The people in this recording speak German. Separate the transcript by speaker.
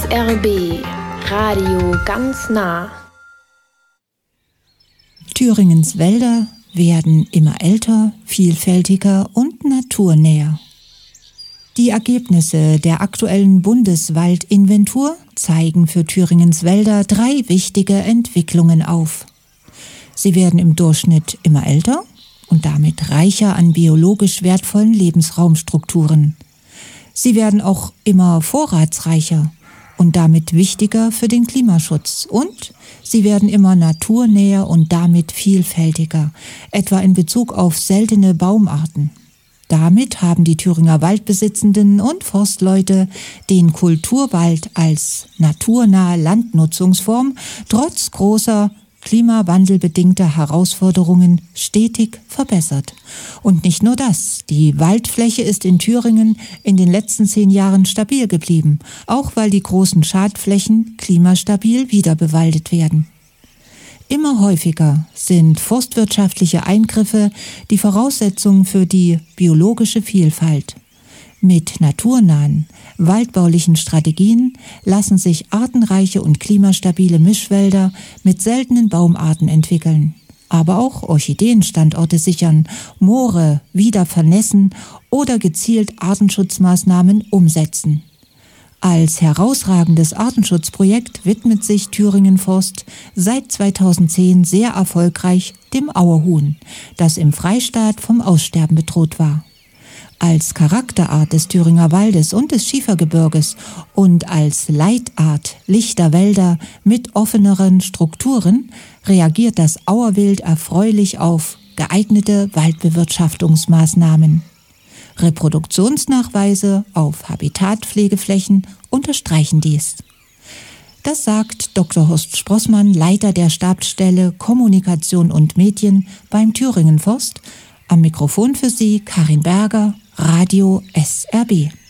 Speaker 1: SRB Radio ganz nah.
Speaker 2: Thüringens Wälder werden immer älter, vielfältiger und naturnäher. Die Ergebnisse der aktuellen Bundeswaldinventur zeigen für Thüringens Wälder 3 wichtige Entwicklungen auf. Sie werden im Durchschnitt immer älter und damit reicher an biologisch wertvollen Lebensraumstrukturen. Sie werden auch immer vorratsreicher und damit wichtiger für den Klimaschutz. Und sie werden immer naturnäher und damit vielfältiger, etwa in Bezug auf seltene Baumarten. Damit haben die Thüringer Waldbesitzenden und Forstleute den Kulturwald als naturnahe Landnutzungsform trotz großer klimawandelbedingter Herausforderungen stetig verbessert. Und nicht nur das, die Waldfläche ist in Thüringen in den letzten 10 Jahren stabil geblieben, auch weil die großen Schadflächen klimastabil wiederbewaldet werden. Immer häufiger sind forstwirtschaftliche Eingriffe die Voraussetzung für die biologische Vielfalt. Mit naturnahen, waldbaulichen Strategien lassen sich artenreiche und klimastabile Mischwälder mit seltenen Baumarten entwickeln, aber auch Orchideenstandorte sichern, Moore wieder vernässen oder gezielt Artenschutzmaßnahmen umsetzen. Als herausragendes Artenschutzprojekt widmet sich Thüringen Forst seit 2010 sehr erfolgreich dem Auerhuhn, das im Freistaat vom Aussterben bedroht war. Als Charakterart des Thüringer Waldes und des Schiefergebirges und als Leitart lichter Wälder mit offeneren Strukturen reagiert das Auerwild erfreulich auf geeignete Waldbewirtschaftungsmaßnahmen. Reproduktionsnachweise auf Habitatpflegeflächen unterstreichen dies. Das sagt Dr. Horst Sprossmann, Leiter der Stabsstelle Kommunikation und Medien beim Thüringen Forst. Am Mikrofon für Sie Karin Berger, Radio SRB.